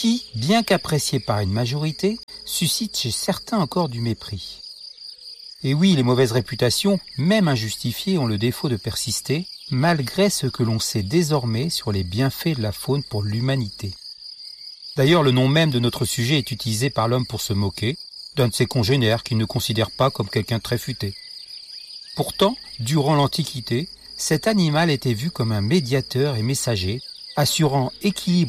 qui, bien qu'apprécié par une majorité, suscite chez certains encore du mépris. Et oui, les mauvaises réputations, même injustifiées, ont le défaut de persister, malgré ce que l'on sait désormais sur les bienfaits de la faune pour l'humanité. D'ailleurs, le nom même de notre sujet est utilisé par l'homme pour se moquer d'un de ses congénères qu'il ne considère pas comme quelqu'un de très futé. Pourtant, durant l'Antiquité, cet animal était vu comme un médiateur et messager, assurant équilibre